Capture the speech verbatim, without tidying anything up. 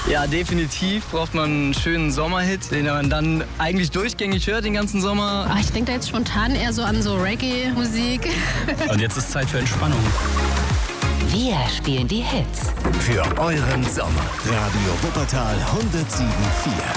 Ja, definitiv braucht man einen schönen Sommerhit, den man dann eigentlich durchgängig hört den ganzen Sommer. Ah, ich denke da jetzt spontan eher so an so Reggae-Musik. Und jetzt ist Zeit für Entspannung. Wir spielen die Hits. Für euren Sommer. Radio Wuppertal hundertsieben Komma vier.